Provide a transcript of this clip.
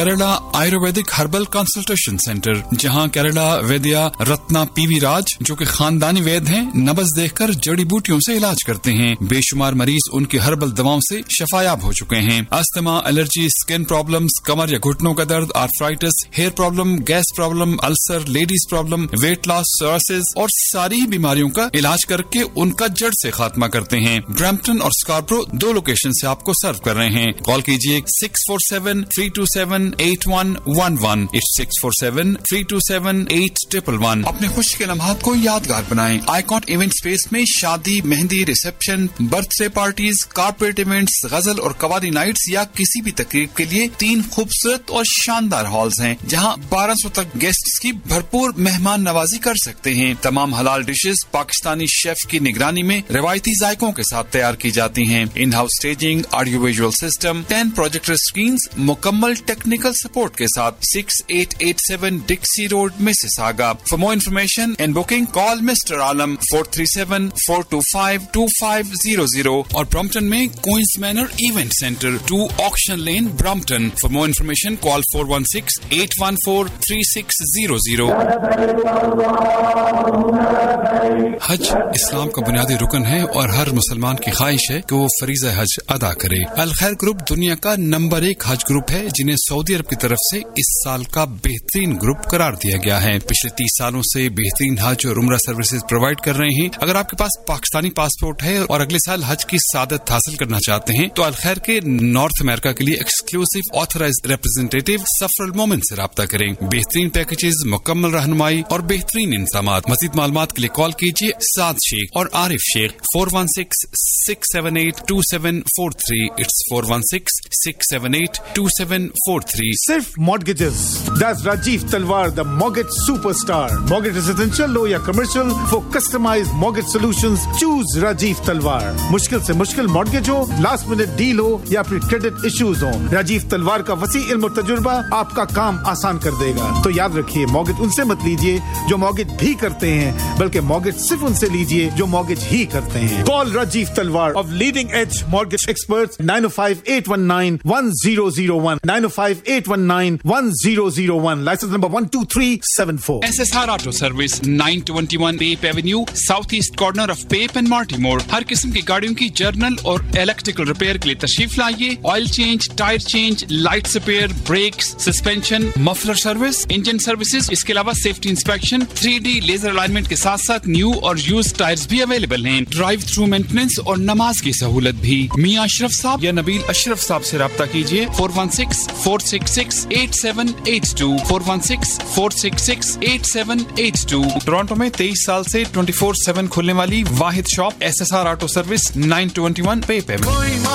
Kerala Ayurvedic herbal consultation centre, जहां केरला वैद्या Ratna PV राज जो कि खानदानी वैद्य हैं, नब्ज देखकर जड़ी बूटियों से इलाज करते हैं। बेशुमार मरीज उनकी हर्बल दवाओं से शफायाब हो चुके हैं। अस्थमा, एलर्जी, स्किन प्रॉब्लम्स, कमर या घुटनों का दर्द, arthritis, hair problem, gas problem, ulcer, ladies problem, weight loss, psoriasis और सारी ही बीमारियों का इलाज करके उनका जड़ से खात्मा करते हैं। ब्रैम्पटन और स्कार्बरो 2 लोकेशन से आपको सर्व कर रहे हैं। कॉल कीजिए 647-327-8111। It's 647-327-8111। अपने खुशी के लम्हात को यादगार बनाएं। आइकॉन इवेंट स्पेस में शादी, mehndi, reception, birthday parties, corporate events, गजल और कवाली नाइट्स या किसी भी तकरीब के लिए 3 खूबसूरत और शानदार हॉल्स हैं, जहां 1200 तक गेस्ट्स की भरपूर मेहमान नवाजी कर सकते हैं। तमाम हलाल डिशेस पाकिस्तानी शेफ की निगरानी में रिवायती जायकों के साथ तैयार की जाती हैं। In house staging, audio visual system, 10 projector screens, मुकम्मल टेक्निकल सपोर्ट के साथ 6887 डिक्सी road, Mississauga. For more information and booking call mister आलम 437-425-2500 और ब्रम्पटन में queen's manner event centre 2 auction lane, Brampton. For more information call 416-814-3600। हज इस्लाम का बुनियादी रुकन है और हर मुसलमान की ख्वाहिश है कि वो फरीज़ा हज अदा करे। अल खैर ग्रुप दुनिया का नंबर 1 हज ग्रुप है, जिन्हें सऊदी अरब की तरफ से इस साल का बेहतरीन ग्रुप करार दिया गया है। पिछले 30 सालों से बेहतरीन हज और उम्रा सर्विसेज प्रोवाइड कर रहे हैं। अगर आपके पास पाकिस्तानी पासपोर्ट है और अगले साल हज की सादत हासिल करना चाहते हैं तो अल खैर के नॉर्थ अमेरिका के लिए एक्सक्लूसिव ऑथराइज्ड रिप्रेजेंटेटिव सफरल मोमेंट से राब्ता करें। बेहतरीन पैकेजेस, मुकम्मल रहनुमाई और बेहतरीन इंतजामात। मज़ीद मालूमात के लिए कॉल कीजिए साद शेख और आरिफ शेख 416-678-2743। It's 416-678-2743। सिर्फ mortgages. That's Rajiv Talwar, the mortgage superstar. Mortgage residential, low या commercial, for customized mortgage solutions, choose Rajiv Talwar. मुश्किल से मुश्किल mortgage हो, last minute deal हो या फिर credit issues हो, राजीव तलवार का वसी इल्म और तजुर्बा आपका काम आसान कर देगा। तो याद रखिए, mortgage उनसे मत लीजिए जो mortgage भी करते हैं, बल्कि mortgage सिर्फ उनसे लीजिए जो mortgage ही करते हैं। Call Rajiv Talwar of Leading Edge Mortgage Experts 905-819-1001 905-819-1001 license number 12374। SSR Auto Service 921 Pape Avenue, southeast corner of Pape and Mortimer। हर किस्म की गाड़ियों की जर्नल और इलेक्ट्रिकल रिपेयर के लिए तशरीफ लाइए। Oil change, tyre change, light repair, breaks, suspension, muffler service, engine services, इसके अलावा safety inspection, 3D laser alignment के साथ साथ न्यू और यूज्ड टायर्स भी अवेलेबल हैं। ड्राइव थ्रू मेंटेनेंस और नमाज की सहूलत भी। मियां अशरफ साहब या नबील अशरफ साहब से राब्ता कीजिए 416-466-8782 416-466-8782। टोरंटो में 23 साल से 24/7 खुलने वाली वाहिद शॉप SSR ऑटो सर्विस 921 पे